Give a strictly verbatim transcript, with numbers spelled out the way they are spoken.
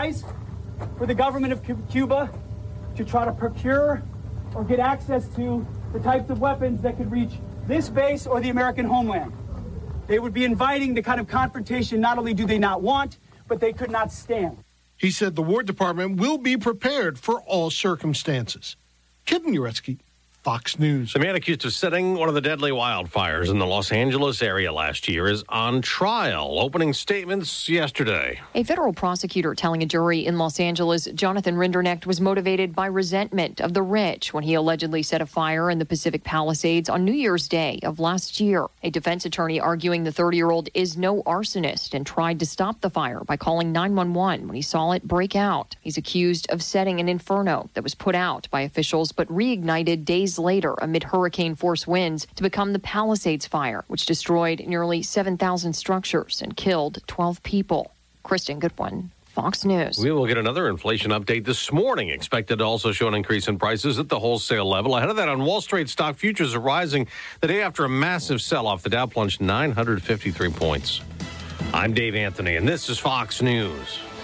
device for the government of Cuba to try to procure or get access to the types of weapons that could reach this base or the American homeland. They would be inviting the kind of confrontation not only do they not want, but they could not stand. He said the War Department will be prepared for all circumstances. Kevin Uretsky, Fox News. The man accused of setting one of the deadly wildfires in the Los Angeles area last year is on trial, opening statements yesterday. A federal prosecutor telling a jury in Los Angeles Jonathan Rinderknecht was motivated by resentment of the rich when he allegedly set a fire in the Pacific Palisades on New Year's Day of last year. A defense attorney arguing the thirty-year-old is no arsonist and tried to stop the fire by calling nine one one when he saw it break out. He's accused of setting an inferno that was put out by officials but reignited days later amid hurricane-force winds to become the Palisades Fire, which destroyed nearly seven thousand structures and killed twelve people. Kristen Goodwin, Fox News. We will get another inflation update this morning, expected to also show an increase in prices at the wholesale level. Ahead of that, on Wall Street, stock futures are rising the day after a massive sell-off. The Dow plunged nine hundred fifty-three points. I'm Dave Anthony, and this is Fox News.